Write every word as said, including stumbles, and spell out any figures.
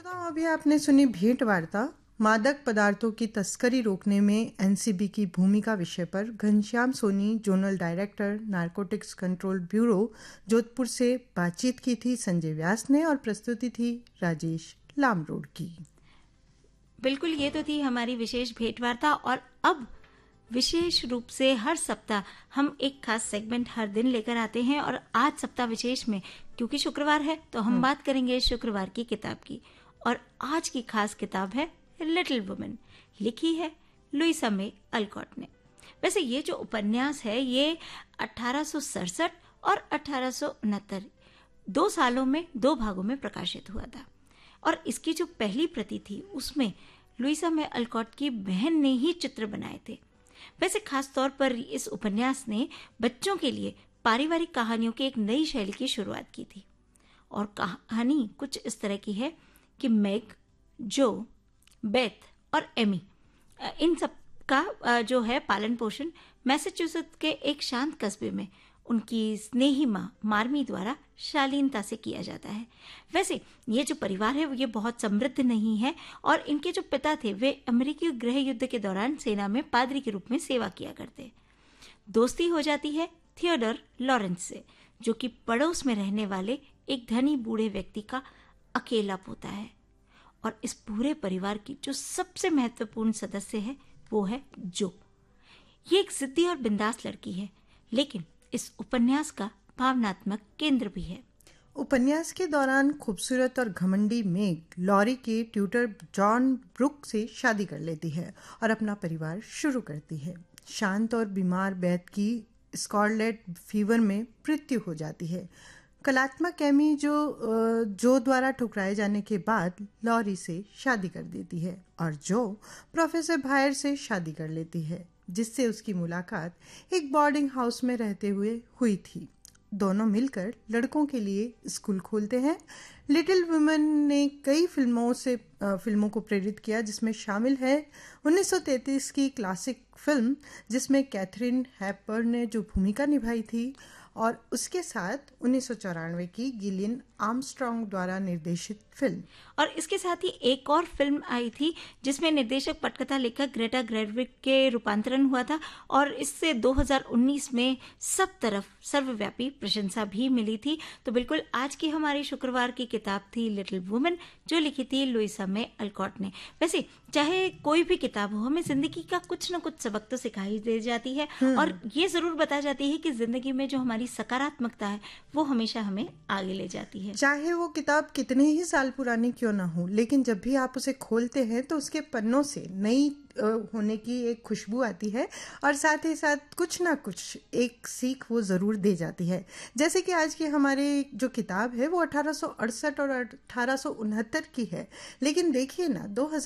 श्रोताओं, अभी आपने सुनी भेंट वार्ता मादक पदार्थों की तस्करी रोकने में एनसीबी की भूमिका विषय पर Ghanshyam Soni, zonal director, narcotics control bureau, Jodhpur से बातचीत की थी संजय व्यास ने और प्रस्तुति थी राजेश लामरोड की। बिल्कुल, ये तो थी हमारी विशेष भेंटवार्ता। और अब विशेष रूप से हर सप्ताह हम एक खास सेगमेंट हर दिन लेकर आते हैं और आज सप्ताह विशेष में क्योंकि शुक्रवार है तो हम बात करेंगे शुक्रवार की किताब की। और आज की खास किताब है लिटिल वुमेन, लिखी है लुइसा मे अल्कॉट ने। वैसे ये जो उपन्यास है ये अठारह सौ सड़सठ और अठारह सौ उनहत्तर दो सालों में दो भागों में प्रकाशित हुआ था। और इसकी जो पहली प्रति थी उसमें लुइसा मे अल्कॉट की बहन ने ही चित्र बनाए थे। वैसे खास तौर पर इस उपन्यास ने बच्चों के लिए पारिवारिक कहानियों की एक नई शैली की शुरुआत की थी। और कहानी कुछ इस तरह की है कि मैग, जो, बेथ और एमी, इन सब का जो है पालन पोषण मैसेच्यूसेट्स के एक शांत कस्बे में उनकी स्नेही माँ मार्मी द्वारा शालीनता से किया जाता है। वैसे ये जो परिवार है वो ये बहुत समृद्ध नहीं है और इनके जो पिता थे वे अमेरिकी गृह युद्ध के दौरान सेना में पादरी के रूप में सेवा किया करते। दोस्ती हो जाती है थियोडर लॉरेंस से, जो कि पड़ोस में रहने वाले एक धनी बूढ़े व्यक्ति का अकेला पोता है। और इस पूरे परिवार की जो सबसे महत्वपूर्ण सदस्य है वो है जो। ये एक जिद्दी और बिंदास लड़की है, लेकिन इस उपन्यास का भावनात्मक केंद्र भी है। उपन्यास के दौरान खूबसूरत और घमंडी मेग लॉरी के ट्यूटर जॉन ब्रुक से शादी कर लेती है और अपना परिवार शुरू करती है। शांत और बीमार बेथ की स्कारलेट फीवर में मृत्यु हो जाती है। कलात्मक एमी जो जो द्वारा ठुकराए जाने के बाद लॉरी से शादी कर देती है और जो प्रोफेसर भायर से शादी कर लेती है, जिससे उसकी मुलाकात एक बोर्डिंग हाउस में रहते हुए हुई थी। दोनों मिलकर लड़कों के लिए स्कूल खोलते हैं। लिटिल वुमेन ने कई फिल्मों से फिल्मों को प्रेरित किया, जिसमें शामिल है उन्नीस सौ तैंतीस की क्लासिक फिल्म जिसमें कैथरीन हैपबर्न ने जो भूमिका निभाई थी, और उसके साथ उन्नीस सौ चौरानवे की गिलियन आर्मस्ट्रॉन्ग द्वारा निर्देशित फिल्म। और इसके साथ ही एक और फिल्म आई थी जिसमें निर्देशक पटकथा लेखक ग्रेटा ग्रेडविक के रूपांतरण हुआ था और इससे दो हज़ार उन्नीस में सब तरफ सर्वव्यापी प्रशंसा भी मिली थी। तो बिल्कुल आज की हमारी शुक्रवार की किताब थी लिटिल वुमेन, जो लिखी थी लुइसा मे अल्कॉट ने। वैसे चाहे कोई भी किताब हो, हमें जिंदगी का कुछ न कुछ सबक तो सिखाई दे जाती है और ये जरूर बता जाती है कि जिंदगी में जो हमारी सकारात्मकता है वो हमेशा हमें आगे ले जाती है। चाहे वो किताब कितने ही साल पुरानी क्यों ना हो, लेकिन जब भी आप उसे खोलते हैं तो उसके पन्नों से नई होने की एक खुशबू आती है और साथ ही साथ कुछ ना कुछ एक सीख वो जरूर दे जाती है। जैसे कि आज की हमारी जो किताब है वो अठारह सौ अड़सठ और अठारह सौ उनहत्तर की है, लेकिन देखिए ना दो